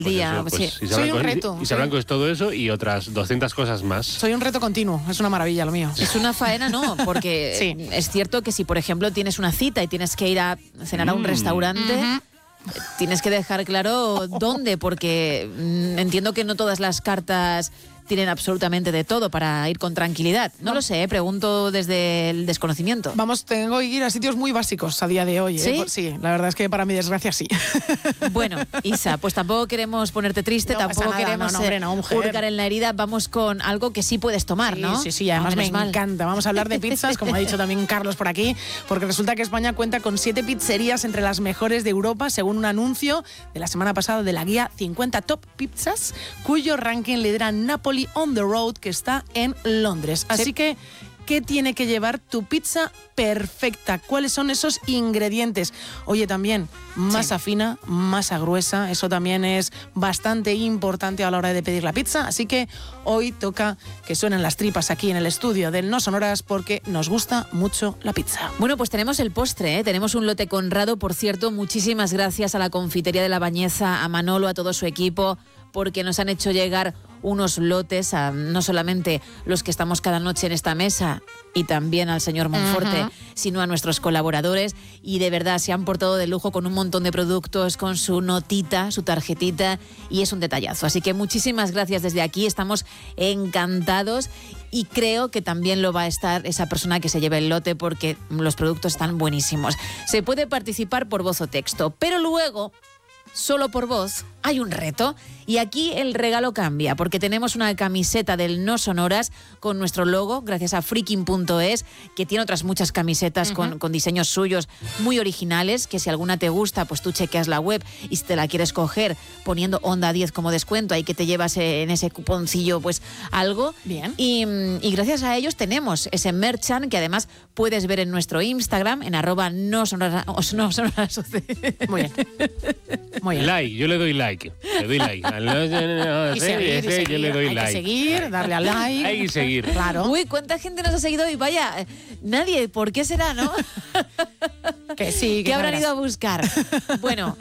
día. Pues eso, pues, soy un reto. Isa Blanco es todo eso y otras 200 cosas más. Soy un reto continuo, es una maravilla lo mío. Es una faena, no, porque sí. Es cierto que si, por ejemplo, tienes una cita y tienes que ir a cenar a un restaurante, tienes que dejar claro dónde, porque entiendo que no todas las cartas tienen absolutamente de todo para ir con tranquilidad. No lo sé, pregunto desde el desconocimiento. Tengo que ir a sitios muy básicos a día de hoy. ¿Sí? Sí, la verdad es que para mi desgracia sí. Bueno, Isa, pues tampoco queremos ponerte triste, tampoco queremos hurgar en la herida. Vamos con algo que sí puedes tomar, sí, ¿no? Sí, además me encanta. Vamos a hablar de pizzas, como ha dicho también Carlos por aquí, porque resulta que España cuenta con 7 pizzerías entre las mejores de Europa, según un anuncio de la semana pasada de la guía 50 Top Pizzas, cuyo ranking lidera Napoli on the Road, que está en Londres. Así que, ¿qué tiene que llevar tu pizza perfecta? ¿Cuáles son esos ingredientes? Oye, también, masa fina, masa gruesa, eso también es bastante importante a la hora de pedir la pizza. Así que hoy toca que suenen las tripas aquí en el estudio del No Sonoras, porque nos gusta mucho la pizza. Bueno, pues tenemos el postre, ¿eh? Tenemos un lote Conrado, por cierto. Muchísimas gracias a la confitería de La Bañeza, a Manolo, a todo su equipo, porque nos han hecho llegar unos lotes a no solamente los que estamos cada noche en esta mesa y también al señor Monforte, sino a nuestros colaboradores, y de verdad se han portado de lujo con un montón de productos, con su notita, su tarjetita, y es un detallazo. Así que muchísimas gracias desde aquí, estamos encantados, y creo que también lo va a estar esa persona que se lleve el lote, porque los productos están buenísimos. Se puede participar por voz o texto, pero luego, solo por voz, hay un reto, y aquí el regalo cambia, porque tenemos una camiseta del No Sonoras con nuestro logo, gracias a freaking.es, que tiene otras muchas camisetas con diseños suyos muy originales, que si alguna te gusta, pues tú chequeas la web, y si te la quieres coger poniendo Onda 10 como descuento, ahí que te llevas en ese cuponcillo pues algo. Bien. Y gracias a ellos tenemos ese merchan, que además puedes ver en nuestro Instagram, en @nosonoras. Muy bien. Muy bien. Like, yo le doy like. Le doy like. Y seguir, yo le doy like. Hay que seguir, darle al like. Hay que seguir. Claro. Uy, ¿cuánta gente nos ha seguido hoy? Vaya, nadie. ¿Por qué será, no? Que sí. ¿Qué habrán ido a buscar? Bueno,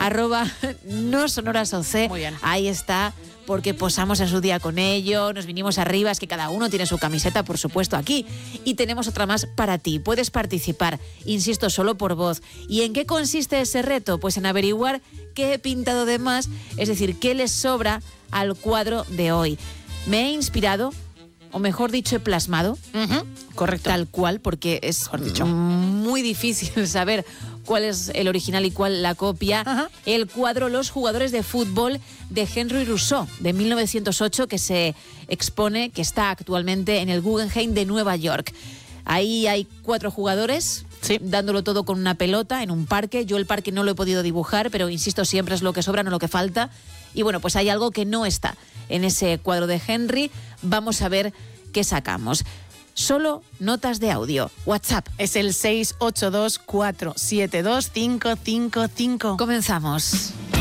@nosonorasoc. Muy bien. Ahí está, porque posamos en su día con ello, nos vinimos arriba, es que cada uno tiene su camiseta, por supuesto, aquí. Y tenemos otra más para ti. Puedes participar, insisto, solo por voz. ¿Y en qué consiste ese reto? Pues en averiguar qué he pintado de más, es decir, qué les sobra al cuadro de hoy. Me he inspirado, o mejor dicho, he plasmado, correcto, tal cual, porque es muy difícil saber cuál es el original y cuál la copia. El cuadro Los jugadores de fútbol de Henry Rousseau, de 1908, que se expone, que está actualmente en el Guggenheim de Nueva York. Ahí hay 4 jugadores, dándolo todo con una pelota en un parque. Yo el parque no lo he podido dibujar, pero insisto, siempre es lo que sobra, no lo que falta. Y bueno, pues hay algo que no está en ese cuadro de Henry. Vamos a ver qué sacamos. Solo notas de audio. WhatsApp. Es el 682 472 555. Comenzamos.